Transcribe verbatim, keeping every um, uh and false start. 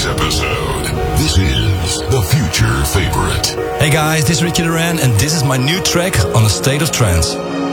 week's episode. This is The Future Favorite. Hey guys, this is Ricky Duran and this is my new track on the State of Trance.